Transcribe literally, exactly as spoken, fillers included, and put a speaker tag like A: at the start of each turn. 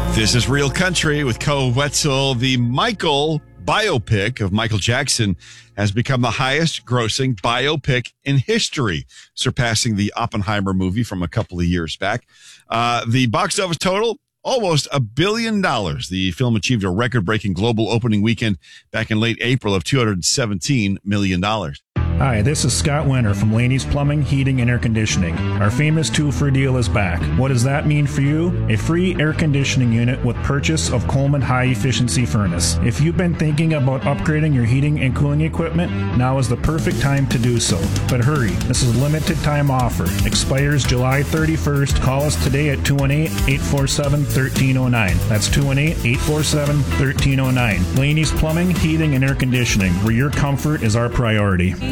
A: This is Real Country with Co Wetzel. The Michael biopic of Michael Jackson has become the highest grossing biopic in history, surpassing the Oppenheimer movie from a couple of years back. Uh, the box office total, almost a billion dollars. The film achieved a record-breaking global opening weekend back in late April of two hundred seventeen million dollars.
B: Hi, this is Scott Winter from Laney's Plumbing, Heating, and Air Conditioning. Our famous two-for deal is back. What does that mean for you? A free air conditioning unit with purchase of Coleman high-efficiency furnace. If you've been thinking about upgrading your heating and cooling equipment, now is the perfect time to do so. But hurry, this is a limited-time offer. Expires July thirty-first. Call us today at two one eight, eight four seven, one three zero nine. That's two one eight, eight four seven, one three zero nine. Laney's Plumbing, Heating, and Air Conditioning, where your comfort is our priority.